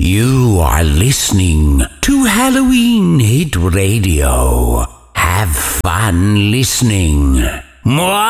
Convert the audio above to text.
You are listening to Halloween Hit Radio. Have fun listening. Mwah!